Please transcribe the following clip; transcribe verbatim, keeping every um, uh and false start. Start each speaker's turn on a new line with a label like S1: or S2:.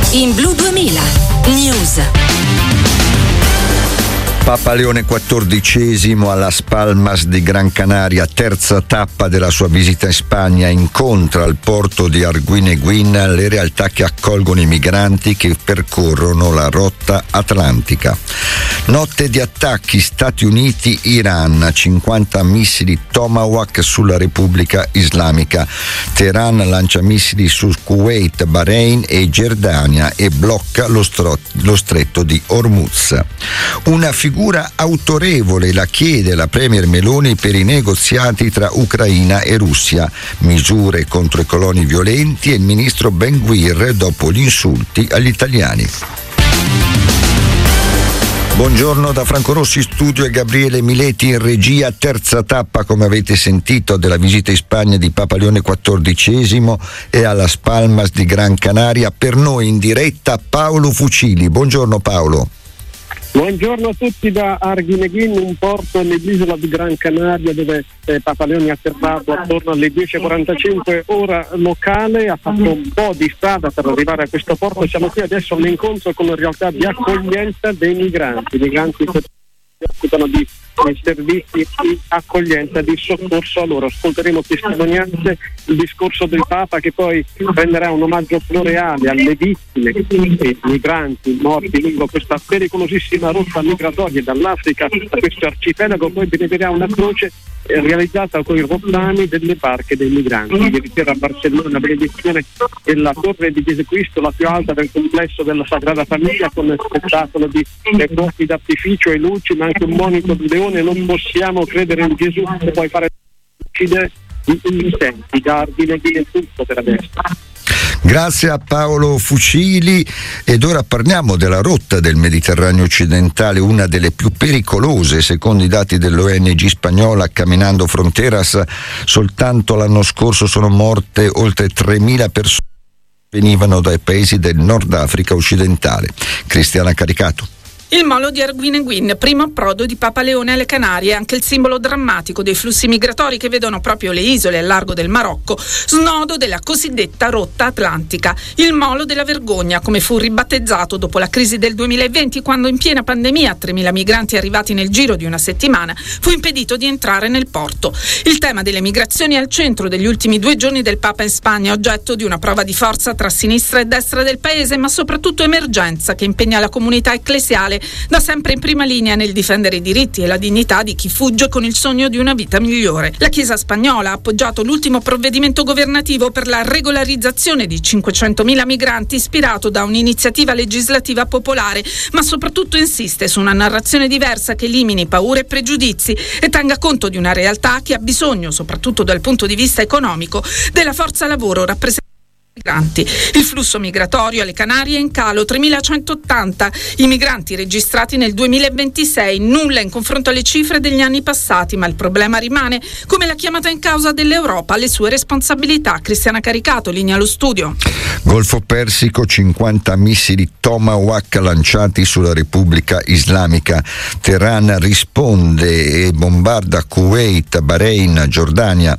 S1: In Blu duemila News.
S2: Papa Leone quattordicesimo a Las Palmas di Gran Canaria, terza tappa della sua visita in Spagna, incontra al porto di Arguineguín le realtà che accolgono i migranti che percorrono la rotta atlantica. Notte di attacchi Stati Uniti-Iran, cinquanta missili Tomahawk sulla Repubblica Islamica. Teheran lancia missili su Kuwait, Bahrain e Giordania e blocca lo, stro- lo stretto di Hormuz. Una figura autorevole la chiede la premier Meloni per i negoziati tra Ucraina e Russia. Misure contro i coloni violenti e il ministro Ben-Gvir dopo gli insulti agli italiani. Buongiorno da Franco Rossi studio e Gabriele Mileti in regia. Terza tappa, come avete sentito, della visita in Spagna di Papa Leone quattordicesimo e a Las Palmas di Gran Canaria. Per noi in diretta Paolo Fucili. Buongiorno Paolo.
S3: Buongiorno a tutti da Arguineguín, un porto nell'isola di Gran Canaria dove eh, Papa Leone ha atterrato attorno alle dieci e quarantacinque ora locale, ha fatto un po' di strada per arrivare a questo porto. Siamo qui adesso all'incontro con una realtà di accoglienza dei migranti, migranti che si occupano di eh, servizi di accoglienza, di soccorso a loro. Ascolteremo testimonianze, il discorso del Papa che poi renderà un omaggio floreale alle vittime e migranti morti lungo questa pericolosissima rotta migratoria dall'Africa a questo arcipelago. Poi benedirà una croce realizzata con i rottami delle barche dei migranti. Ieri sera a Barcellona la benedizione della torre di Gesù Cristo, la più alta del complesso della Sagrada Famiglia, con spettacolo di fuochi d'artificio e luci, ma anche un monito di leone. Non possiamo credere in Gesù che puoi fare uccidere gli innocenti. Da Arguineguín è tutto per adesso.
S2: Grazie a Paolo Fucili. Ed ora parliamo della rotta del Mediterraneo occidentale, una delle più pericolose secondo i dati dell'O N G spagnola. Camminando Fronteras, soltanto l'anno scorso sono morte oltre tremila persone che venivano dai paesi del Nord Africa occidentale. Cristiana Caricato.
S4: Il molo di Arguineguín, primo approdo di Papa Leone alle Canarie, anche il simbolo drammatico dei flussi migratori che vedono proprio le isole al largo del Marocco, snodo della cosiddetta rotta atlantica. Il molo della vergogna, come fu ribattezzato dopo la crisi del duemilaventi, quando in piena pandemia a tremila migranti arrivati nel giro di una settimana fu impedito di entrare nel porto. Il tema delle migrazioni è al centro degli ultimi due giorni del Papa in Spagna, oggetto di una prova di forza tra sinistra e destra del paese, ma soprattutto emergenza che impegna la comunità ecclesiale da sempre in prima linea nel difendere i diritti e la dignità di chi fugge con il sogno di una vita migliore. La Chiesa spagnola ha appoggiato l'ultimo provvedimento governativo per la regolarizzazione di cinquecentomila migranti ispirato da un'iniziativa legislativa popolare, ma soprattutto insiste su una narrazione diversa che elimini paure e pregiudizi e tenga conto di una realtà che ha bisogno, soprattutto dal punto di vista economico, della forza lavoro rappresentata. Il flusso migratorio alle Canarie è in calo, tremilacentottanta i migranti registrati nel duemilaventisei, nulla in confronto alle cifre degli anni passati, ma il problema rimane, come la chiamata in causa dell'Europa alle sue responsabilità. Cristiana Caricato, linea allo studio.
S2: Golfo Persico, cinquanta missili Tomahawk lanciati sulla Repubblica Islamica. Teheran risponde e bombarda Kuwait, Bahrain, Giordania.